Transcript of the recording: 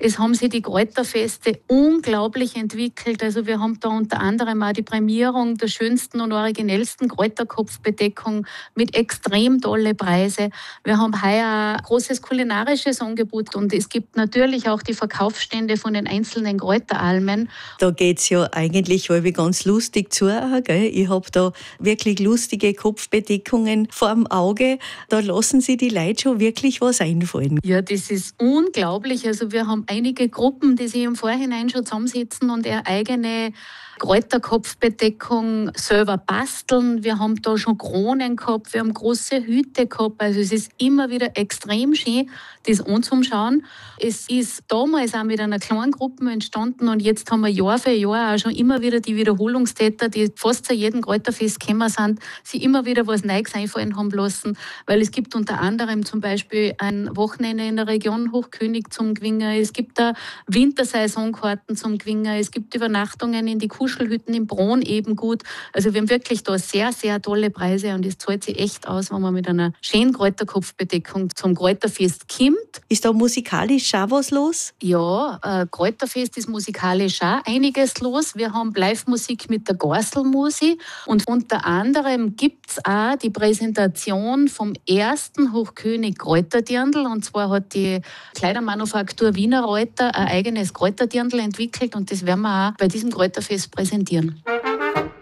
Es haben sich die Kräuterfeste unglaublich entwickelt. Also wir haben da unter anderem auch die Prämierung der schönsten und originellsten Kräuterkopfbedeckung mit extrem tolle Preise. Wir haben heuer ein großes kulinarisches Angebot und es gibt natürlich auch die Verkaufsstände von den einzelnen Kräuteralmen. Da geht's ja eigentlich ganz lustig zu. Gell? Ich habe da wirklich lustige Kopfbedeckungen vorm Auge. Da lassen sich die Leute schon wirklich was einfallen. Ja, das ist unglaublich. Also wir haben einige Gruppen, die sich im Vorhinein schon zusammensetzen und ihre eigene Kräuterkopfbedeckung selber basteln. Wir haben da schon Kronen gehabt, wir haben große Hüte gehabt. Also es ist immer wieder extrem schön, das anzuschauen. Es ist damals auch mit einer kleinen Gruppe entstanden und jetzt haben wir Jahr für Jahr auch schon immer wieder die Wiederholungstäter, die fast zu jedem Kräuterfest gekommen sind, sich immer wieder was Neues einfallen haben lassen, weil es gibt unter anderem zum Beispiel ein Wochenende in der Region Hochkönig zum Gewinnen, es gibt da Wintersaisonkarten zum Gewinnen, es gibt Übernachtungen in die Kuschelhütten im Bron eben gut. Also wir haben wirklich da sehr, sehr tolle Preise und es zahlt sich echt aus, wenn man mit einer schönen Kräuterkopfbedeckung zum Kräuterfest kommt. Ist da musikalisch auch was los? Ja, Kräuterfest ist musikalisch auch einiges los. Wir haben Live-Musik mit der Gorselmusi und unter anderem gibt es auch die Präsentation vom ersten Hochkönig Kräuterdirndl und zwar hat die Kleidermanufaktur Wiener Reuter ein eigenes Kräuterdirndl entwickelt und das werden wir auch bei diesem Kräuterfest präsentieren.